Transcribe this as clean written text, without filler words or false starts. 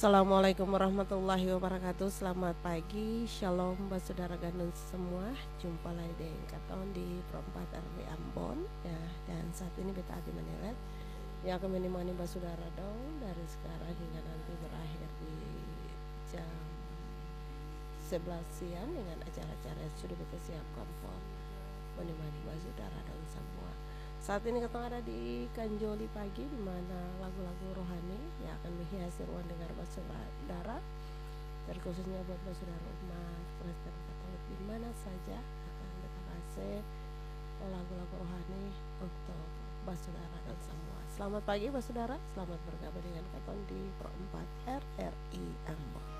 Assalamualaikum warahmatullahi wabarakatuh. Selamat pagi, shalom saudara gandun semua. Jumpa lagi dengan katon di perempat RW Ambon ya. Dan saat ini beta adi menelet ya akan menemani saudara dong dari sekarang hingga nanti berakhir di jam 11 siang dengan acara-acara yang sudah kita siapkan for menemani saudara dong semua. Saat ini kita ada di Kanjoli pagi, di mana lagu-lagu rohani yang akan menghiasi ruang dengar saudara, terkhususnya buat saudara umat Kristen Katolik di mana saja akan kita kasih lagu-lagu rohani untuk saudara dan semua. Selamat pagi saudara, selamat bergabung dengan katon di Perempat RRI Ambon.